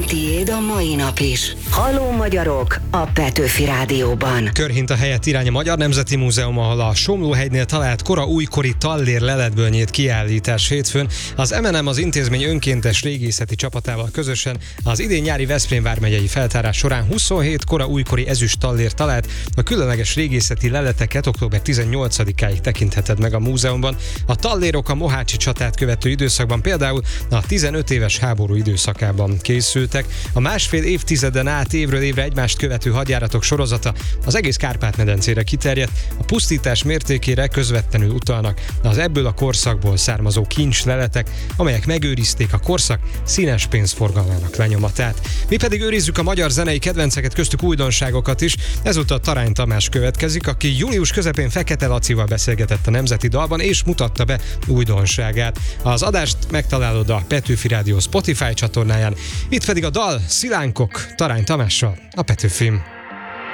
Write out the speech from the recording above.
tiéd a mai nap is. Halló magyarok a Petőfi Rádióban. Körhinta helyett irány a Magyar Nemzeti Múzeum, ahol a Somlóhegynél talált kora újkori tallér leletből nyílt kiállítás hétfőn. Az MNM az intézmény önkéntes régészeti csapatával közösen az idén nyári Veszprém vármegyei feltárás során 27 kora újkori ezüst tallér talált. A különleges régészeti leleteket október 18-áig tekintheted meg a múzeumban. A tallérok a mohácsi csatát követő időszakban, például a 15 éves háború időszakában készültek. A másfél évtizeden át évről évre egymást követő hadjáratok sorozata az egész Kárpát-medencére kiterjedt. A pusztítás mértékére közvetlenül utalnak az ebből a korszakból származó kincsleletek, amelyek megőrizték a korszak színes pénzforgalmának lenyomatát. Mi pedig őrizzük a magyar zenei kedvenceket, köztük újdonságokat is. Ezúttal Tarány Tamás következik, aki július közepén Fekete Lacival beszélgetett a Nemzeti Dalban, és mutatta be újdonságát. Az adást megtalálod a Petőfi Rádió Spotify csatornáján, itt pedig a dal Szilánkok Tarány Tamással a Petőfin.